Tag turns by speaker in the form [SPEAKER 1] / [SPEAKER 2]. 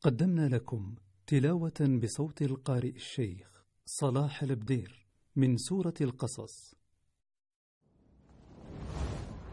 [SPEAKER 1] قدمنا لكم تلاوة بصوت القارئ الشيخ صلاح البدير من سورة القصص.